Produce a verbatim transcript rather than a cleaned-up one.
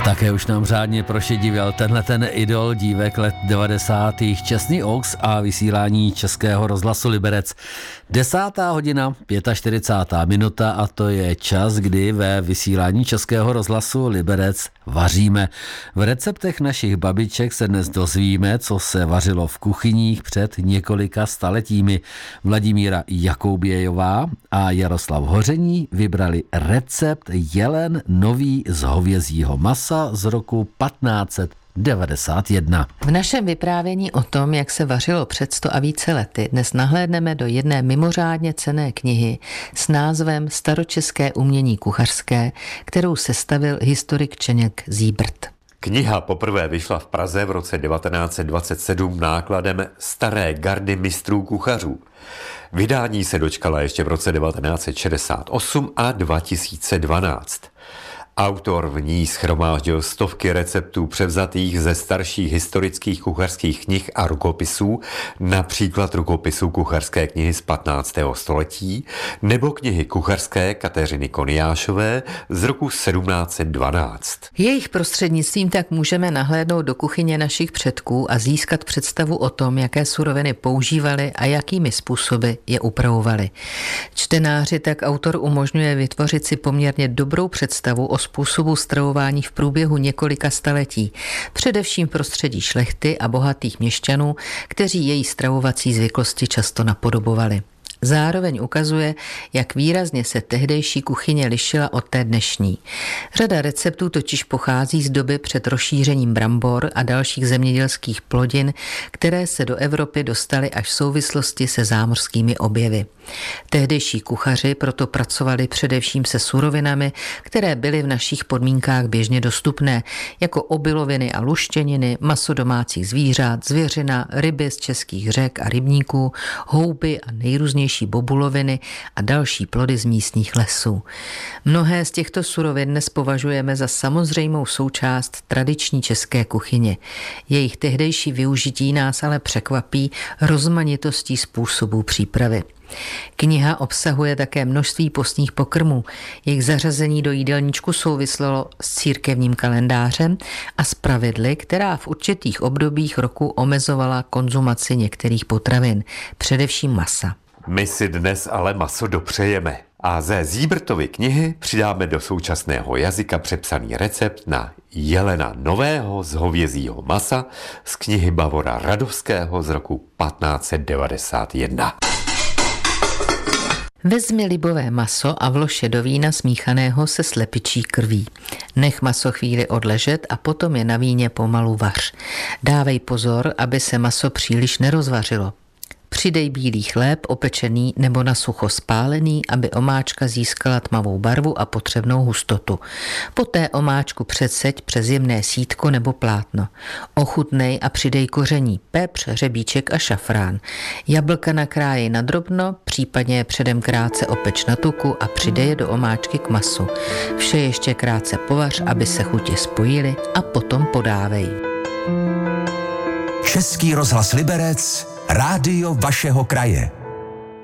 Také už nám řádně prošedivěl tenhle ten idol dívek let devadesátých Čestný Ox a vysílání Českého rozhlasu Liberec. Desátá hodina, čtyřicátá pátá minuta a to je čas, kdy ve vysílání Českého rozhlasu Liberec vaříme. V receptech našich babiček se dnes dozvíme, co se vařilo v kuchyních před několika staletími. Vladimíra Jakoubějová a Jaroslav Hoření vybrali recept jelen nový z hovězího masa z roku patnáct set devadesát jedna. V našem vyprávění o tom, jak se vařilo před sto a více lety, dnes nahlédneme do jedné mimořádně cenné knihy s názvem Staročeské umění kuchařské, kterou sestavil historik Čeněk Zíbrt. Kniha poprvé vyšla v Praze v roce devatenáct set dvacet sedm nákladem Staré gardy mistrů kuchařů. Vydání se dočkala ještě v roce devatenáct set šedesát osm a dva tisíce dvanáct. Autor v ní shromáždil stovky receptů převzatých ze starších historických kuchařských knih a rukopisů, například rukopisu kuchařské knihy z patnáctého století nebo knihy kuchařské Kateřiny Koniášové z roku sedmnáct set dvanáct. Jejich prostřednictvím tak můžeme nahlédnout do kuchyně našich předků a získat představu o tom, jaké suroviny používali a jakými způsoby je upravovali. Čtenáři tak autor umožňuje vytvořit si poměrně dobrou představu o způsobu stravování v průběhu několika staletí, především v prostředí šlechty a bohatých měšťanů, kteří její stravovací zvyklosti často napodobovali. Zároveň ukazuje, jak výrazně se tehdejší kuchyně lišila od té dnešní. Řada receptů totiž pochází z doby před rozšířením brambor a dalších zemědělských plodin, které se do Evropy dostaly až v souvislosti se zámořskými objevy. Tehdejší kuchaři proto pracovali především se surovinami, které byly v našich podmínkách běžně dostupné, jako obiloviny a luštěniny, maso domácích zvířat, zvěřina, ryby z českých řek a rybníků, houby a nejrůznější bobuloviny a další plody z místních lesů. Mnohé z těchto surovin dnes považujeme za samozřejmou součást tradiční české kuchyně. Jejich tehdejší využití nás ale překvapí rozmanitostí způsobů přípravy. Kniha obsahuje také množství postních pokrmů. Jejich zařazení do jídelníčku souvislo s církevním kalendářem a s pravidly, která v určitých obdobích roku omezovala konzumaci některých potravin, především masa. My si dnes ale maso dopřejeme a ze Zíbrtovy knihy přidáme do současného jazyka přepsaný recept na jelena nového z hovězího masa z knihy Bavora Radovského z roku patnáct set devadesát jedna. Vezmi libové maso a vlož je do vína smíchaného se slepičí krví. Nech maso chvíli odležet a potom je na víně pomalu vař. Dávej pozor, aby se maso příliš nerozvařilo. Přidej bílý chléb, opečený nebo na sucho spálený, aby omáčka získala tmavou barvu a potřebnou hustotu. Poté omáčku předseď přes jemné sítko nebo plátno. Ochutnej a přidej koření, pepř, hřebíček a šafrán. Jablka nakrájej na drobno, případně je předem krátce opeč na tuku a přidej je do omáčky k masu. Vše ještě krátce povař, aby se chutě spojily a potom podávej. Český rozhlas Liberec, rádio vašeho kraje.